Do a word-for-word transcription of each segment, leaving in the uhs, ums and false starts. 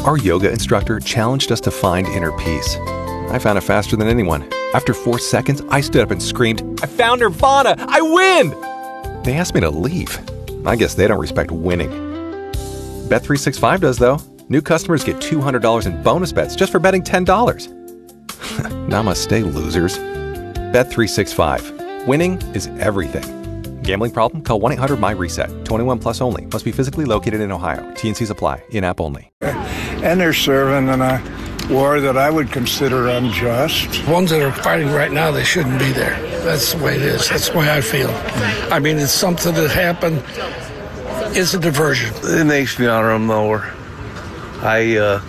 Our yoga instructor challenged us to find inner peace. I found it faster than anyone. After four seconds, I stood up and screamed, "I found Nirvana! I win!" They asked me to leave. I guess they don't respect winning. Bet three sixty-five does, though. New customers get two hundred dollars in bonus bets just for betting ten dollars. Namaste, losers. Bet three sixty-five. Winning is everything. Gambling problem? Call one eight hundred M Y reset. twenty-one plus only. Must be physically located in Ohio. T N Cs apply. In-app only. And they're serving in a war that I would consider unjust. Ones that are fighting right now, they shouldn't be there. That's the way it is. That's the way I feel. I mean, it's something that happened. It's a diversion. It makes me honor them more. I, uh,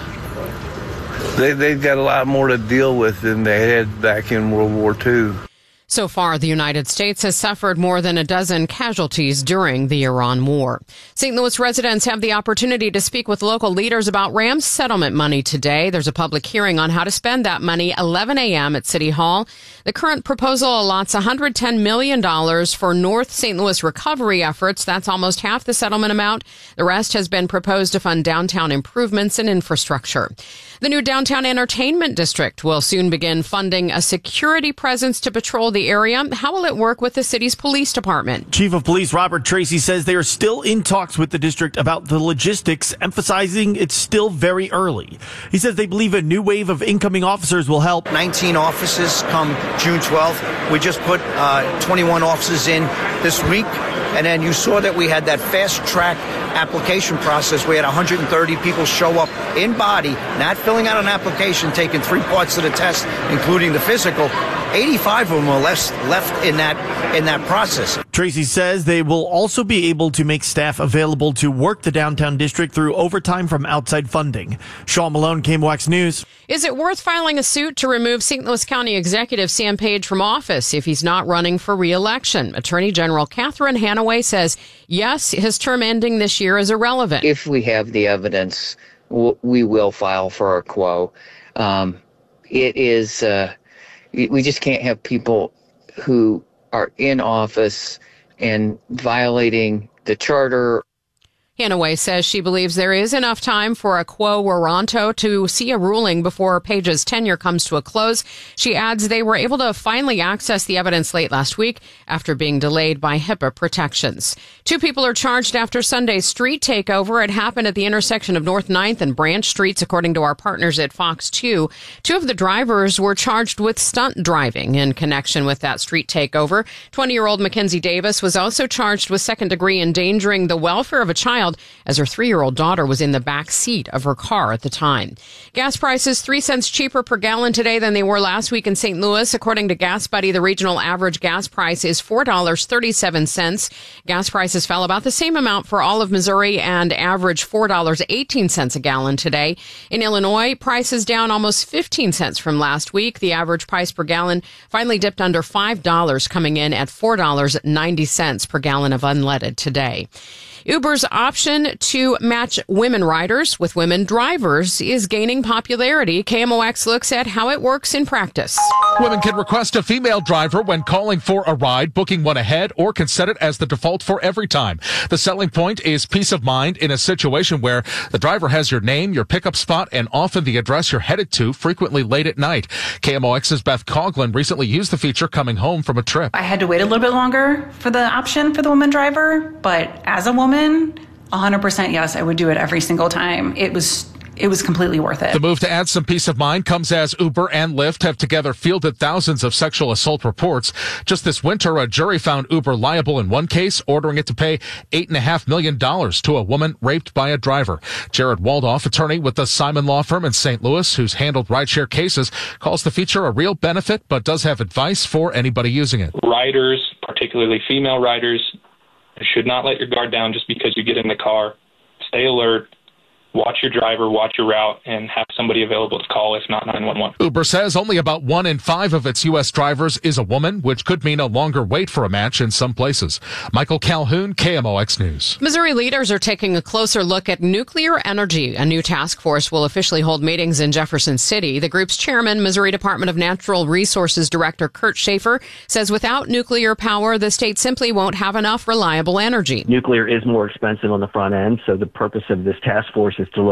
they, they've got a lot more to deal with than they had back in World War Two. So far, the United States has suffered more than a dozen casualties during the Iran war. Saint Louis residents have the opportunity to speak with local leaders about Rams settlement money today. There's a public hearing on how to spend that money, eleven a.m. at City Hall. The current proposal allots one hundred ten million dollars for North Saint Louis recovery efforts. That's almost half the settlement amount. The rest has been proposed to fund downtown improvements and infrastructure. The new downtown entertainment district will soon begin funding a security presence to patrol the area. How will it work with the city's police department? Chief of Police Robert Tracy says they are still in talks with the district about the logistics, emphasizing it's still very early. He says they believe a new wave of incoming officers will help. nineteen offices come June twelfth. We just put uh, twenty-one officers in this week. And then you saw that we had that fast track application process. We had one hundred thirty people show up in body, not filling out an application, taking three parts of the test, including the physical. eighty-five of them were left, left in that in that process. Tracy says they will also be able to make staff available to work the downtown district through overtime from outside funding. Sean Malone, K M O X News. Is it worth filing a suit to remove Saint Louis County Executive Sam Page from office if he's not running for re-election? Attorney General Catherine Hanaway says, yes, his term ending this year is irrelevant. If we have the evidence, we will file for a quo. Um, it is, uh, we just can't have people who are in office and violating the charter. Hanaway says she believes there is enough time for a quo warranto to see a ruling before Page's tenure comes to a close. She adds they were able to finally access the evidence late last week after being delayed by HIPAA protections. Two people are charged after Sunday's street takeover. It happened at the intersection of North ninth and Branch Streets, according to our partners at Fox two. Two of the drivers were charged with stunt driving in connection with that street takeover. twenty-year-old Mackenzie Davis was also charged with second-degree endangering the welfare of a child as her three-year-old daughter was in the back seat of her car at the time. Gas prices three cents cheaper per gallon today than they were last week in Saint Louis. According to Gas Buddy, the regional average gas price is four dollars and thirty-seven cents. Gas prices fell about the same amount for all of Missouri and averaged four dollars and eighteen cents a gallon today. In Illinois, prices down almost fifteen cents from last week. The average price per gallon finally dipped under five dollars, coming in at four dollars and ninety cents per gallon of unleaded today. Uber's option to match women riders with women drivers is gaining popularity. K M O X looks at how it works in practice. Women can request a female driver when calling for a ride, booking one ahead, or can set it as the default for every time. The selling point is peace of mind in a situation where the driver has your name, your pickup spot, and often the address you're headed to, frequently late at night. K M O X's Beth Coughlin recently used the feature coming home from a trip. I had to wait a little bit longer for the option for the woman driver, but as a woman, one hundred percent yes, I would do it every single time. It was It was completely worth it. The move to add some peace of mind comes as Uber and Lyft have together fielded thousands of sexual assault reports. Just this winter, a jury found Uber liable in one case, ordering it to pay eight point five million dollars to a woman raped by a driver. Jared Waldoff, attorney with the Simon Law Firm in Saint Louis, who's handled rideshare cases, calls the feature a real benefit, but does have advice for anybody using it. Riders, particularly female riders, should not let your guard down just because you get in the car. Stay alert. Watch your driver, watch your route, and have somebody available to call, if not nine one one. Uber says only about one in five of its U S drivers is a woman, which could mean a longer wait for a match in some places. Michael Calhoun, K M O X News. Missouri leaders are taking a closer look at nuclear energy. A new task force will officially hold meetings in Jefferson City. The group's chairman, Missouri Department of Natural Resources Director Kurt Schaefer, says without nuclear power, the state simply won't have enough reliable energy. Nuclear is more expensive on the front end, so the purpose of this task force is to look